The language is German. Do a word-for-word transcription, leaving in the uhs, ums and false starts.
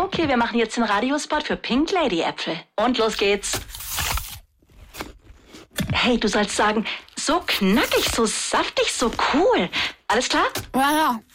Okay, wir machen jetzt den Radiospot für Pink Lady Äpfel. Und los geht's. Hey, du sollst sagen, so knackig, so saftig, so cool. Alles klar? Ja, ja.